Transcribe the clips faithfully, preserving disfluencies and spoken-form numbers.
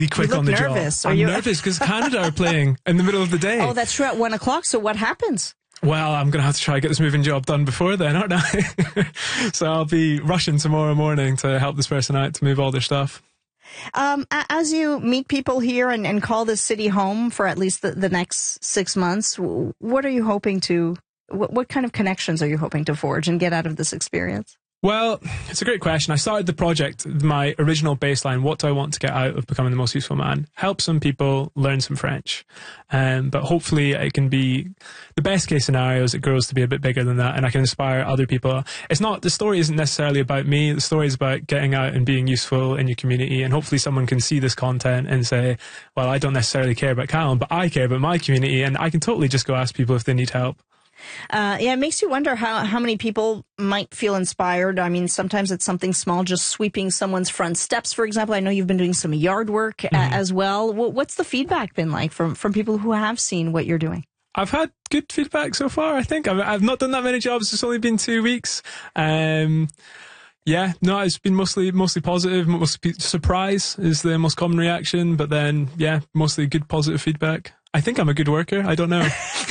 be quick you look on the nervous. job. Are I'm you... nervous because Canada are playing in the middle of the day. Oh, that's true, at one o'clock. So what happens? Well, I'm going to have to try to get this moving job done before then, aren't I? So I'll be rushing tomorrow morning to help this person out to move all their stuff. Um, as you meet people here and, and call this city home for at least the, the next six months, what are you hoping to, what, what kind of connections are you hoping to forge and get out of this experience? Well, it's a great question. I started the project, my original baseline, what do I want to get out of becoming the most useful man? Help some people learn some French. Um, but hopefully it can be, the best case scenario is it grows to be a bit bigger than that and I can inspire other people. It's not, the story isn't necessarily about me. The story is about getting out and being useful in your community, and hopefully someone can see this content and say, well, I don't necessarily care about Callum, but I care about my community, and I can totally just go ask people if they need help. Uh, yeah, it makes you wonder how, how many people might feel inspired. I mean, sometimes it's something small, just sweeping someone's front steps, for example. I know you've been doing some yard work mm-hmm. uh, as well. What's the feedback been like from, from people who have seen what you're doing? I've had good feedback so far, I think. I've, I've not done that many jobs. It's only been two weeks. Um, yeah, no, it's been mostly mostly positive. Mostly surprise is the most common reaction, but then, yeah, mostly good positive feedback. I think I'm a good worker. I don't know.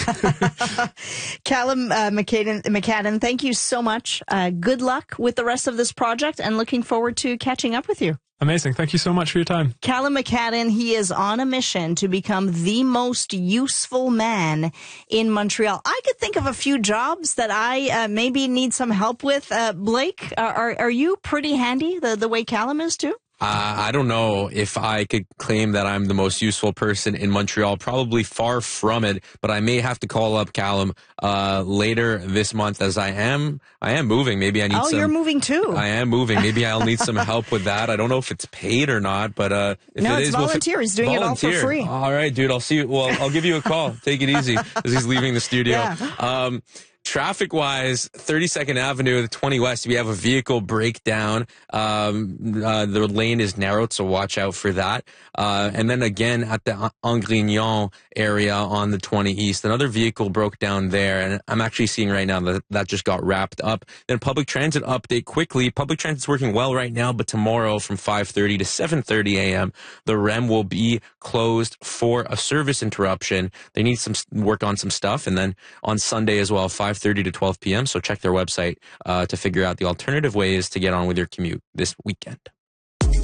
Callum uh, McCadden, McCadden, thank you so much. Uh, good luck with the rest of this project, and looking forward to catching up with you. Amazing. Thank you so much for your time. Callum McCadden, he is on a mission to become the most useful man in Montreal. I could think of a few jobs that I uh, maybe need some help with. Uh, Blake, are, are you pretty handy the, the way Callum is too? Uh, I don't know if I could claim that I'm the most useful person in Montreal. Probably far from it, but I may have to call up Callum uh, later this month, as I am I am moving. Maybe I need oh, some... Oh, you're moving too. I am moving. Maybe I'll need some help with that. I don't know if it's paid or not, but uh, if no, it it's is, volunteer. We'll, he's doing volunteer. it all for free. All right, dude. I'll see you. Well, I'll give you a call. Take it easy as he's leaving the studio. Yeah. Um, Traffic-wise, thirty-second Avenue, the twenty West, we have a vehicle breakdown. Um, uh, the lane is narrowed, so watch out for that. Uh, and then again, at the Angrignon area on the twenty East, another vehicle broke down there. And I'm actually seeing right now that that just got wrapped up. Then public transit update quickly. Public transit's working well right now, but tomorrow from five thirty to seven thirty a m, the R E M will be closed for a service interruption. They need some work on some stuff. And then on Sunday as well, five thirty to twelve p m So check their website uh, to figure out the alternative ways to get on with your commute this weekend.